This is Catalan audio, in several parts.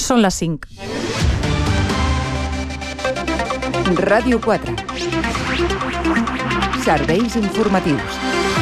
Són les 5. Ràdio 4. Serveis informatius.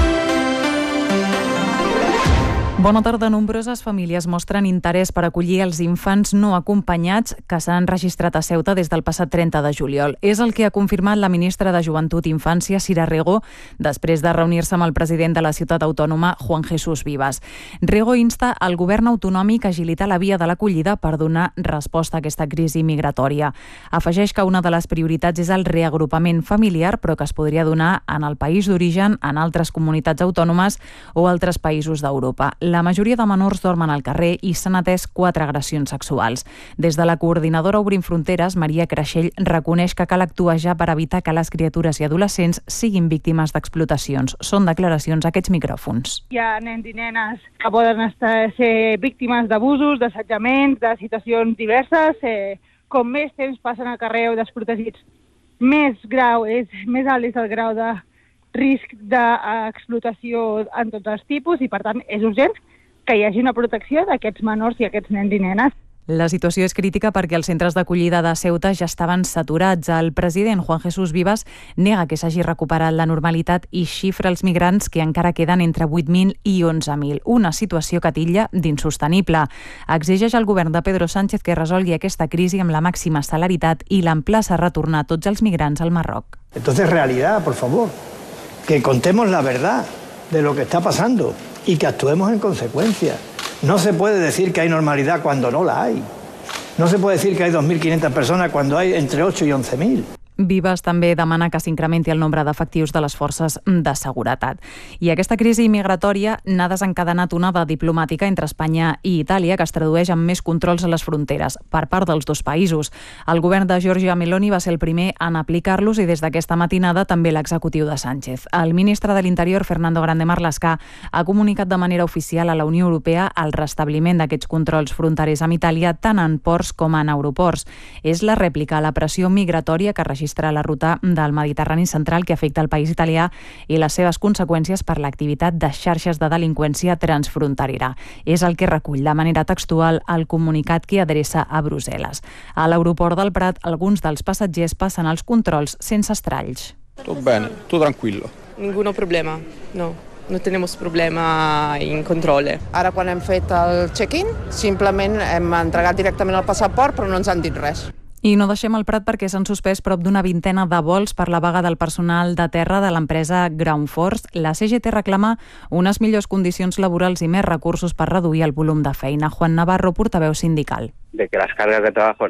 Bona tarda. Nombroses famílies mostren interès per acollir els infants no acompanyats que s'han registrat a Ceuta des del passat 30 de juliol. És el que ha confirmat la ministra de Joventut i Infància, Sira Rego, després de reunir-se amb el president de la ciutat autònoma, Juan Jesús Vivas. Rego insta al govern autonòmic a agilitar la via de l'acollida per donar resposta a aquesta crisi migratòria. Afegeix que una de les prioritats és el reagrupament familiar, però que es podria donar en el país d'origen, en altres comunitats autònomes o altres països d'Europa. La majoria de menors dormen al carrer i s'han atès 4 agressions sexuals. Des de la coordinadora Obrim Fronteres, Maria Creixell reconeix que cal actuar ja per evitar que les criatures i adolescents siguin víctimes d'explotacions. Són declaracions a aquests micròfons. Hi ha nens i nenes que poden ser víctimes d'abusos, d'assetjaments, de situacions diverses. Com més temps passen al carrer o desprotegits, més alt és el grau de risc d'explotació en tots els tipus i, per tant, és urgent que hi hagi una protecció d'aquests menors i aquests nens i nenes. La situació és crítica perquè els centres d'acollida de Ceuta ja estaven saturats. El president Juan Jesús Vivas nega que s'hagi recuperat la normalitat i xifra els migrants que encara queden entre 8.000 i 11.000. Una situació que titlla d'insostenible. Exigeix al govern de Pedro Sánchez que resolgui aquesta crisi amb la màxima celeritat i l'emplaça a retornar tots els migrants al Marroc. Entonces, realidad, por favor. Que contemos la verdad de lo que está pasando y que actuemos en consecuencia. No se puede decir que hay normalidad cuando no la hay. No se puede decir que hay 2.500 personas cuando hay entre 8 y 11.000. Vivas també demana que s'incrementi el nombre d'efectius de les forces de seguretat. I aquesta crisi migratòria n'ha desencadenat una de diplomàtica entre Espanya i Itàlia que es tradueix en més controls a les fronteres per part dels dos països. El govern de Giorgia Meloni va ser el primer en aplicar-los i des d'aquesta matinada també l'executiu de Sánchez. El ministre de l'Interior, Fernando Grande Marlaska, ha comunicat de manera oficial a la Unió Europea el restabliment d'aquests controls fronterers amb Itàlia tant en ports com en aeroports. És la rèplica a la pressió migratòria que registra la ruta del Mediterrani central que afecta el país italià i les seves conseqüències per l'activitat de xarxes de delinqüència transfronterera. És el que recull de manera textual el comunicat que adreça a Brussel·les. A l'aeroport del Prat, alguns dels passatgers passen els controls sense estralls. Tot bene, tot tranquillo. Ningún problema, no. No tenemos problema en controle. Ara quan hem fet el check-in, simplement hem entregat directament el passaport, però no ens han dit res. I no deixem el Prat perquè s'han suspès prop d'una vintena de vols per la vaga del personal de terra de l'empresa Ground Force. La CGT reclama unes millors condicions laborals i més recursos per reduir el volum de feina. Juan Navarro, portaveu sindical. De que las cargas de trabajo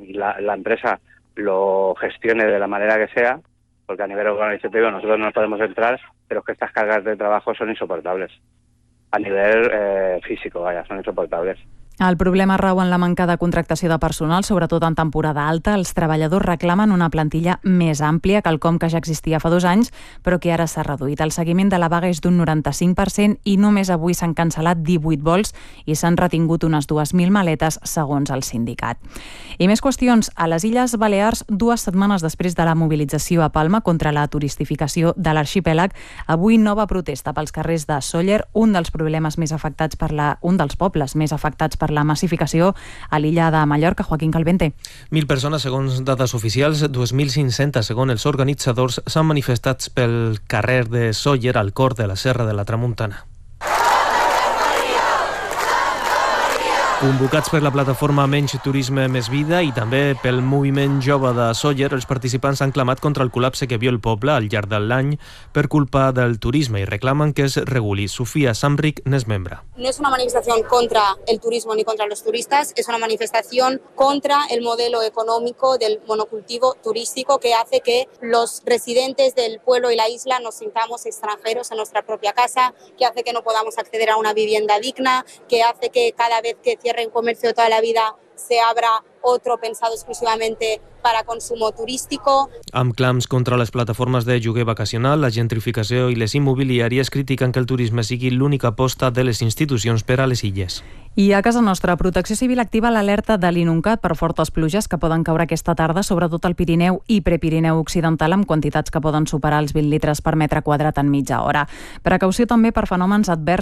la empresa lo gestione de la manera que sea, porque a nivel organizativo nosotros no podemos entrar, pero es que estas cargas de trabajo son insoportables. A nivel físico, son insoportables. El problema rau en la manca de contractació de personal, sobretot en temporada alta. Els treballadors reclamen una plantilla més àmplia, quelcom que ja existia fa 2 anys, però que ara s'ha reduït. El seguiment de la vaga és d'un 95% i només avui s'han cancel·lat 18 vols i s'han retingut unes 2.000 maletes, segons el sindicat. I més qüestions. A les Illes Balears, 2 setmanes després de la mobilització a Palma contra la turistificació de l'arxipèlag, avui nova protesta pels carrers de Sóller, un dels pobles més afectats per la massificació a l'illa de Mallorca. Joaquín Calvente. 1.000 persones, segons dades oficials, 2.500 segons els organitzadors, s'han manifestat pel carrer de Sóller al cor de la Serra de la Tramuntana. Convocats per la plataforma Menys Turisme Més Vida i també pel moviment jove de Sóller, els participants han clamat contra el col·lapse que viu el poble al llarg de l'any per culpa del turisme i reclamen que es reguli. Sofía Samric n'és membre. No es una manifestación contra el turismo ni contra los turistas, es una manifestación contra el modelo económico del monocultivo turístico que hace que los residentes del pueblo y la isla nos sintamos extranjeros en nuestra propia casa, que hace que no podamos acceder a una vivienda digna, que hace que cada vez que cierren comercio toda la vida se abra otro pensado exclusivamente para consumo turístico. Amb clams contra les plataformes de lloguer vacacional, la gentrificació i les immobiliàries critiquen que el turisme sigui l'única aposta de les institucions per a les illes. I a casa nostra, Protecció Civil activa l'alerta de l'Inuncat per fortes pluges que poden caure aquesta tarda, sobretot al Pirineu i Prepirineu Occidental, amb quantitats que poden superar els 20 litres per metre quadrat en mitja hora. Precaució també per fenòmens adversos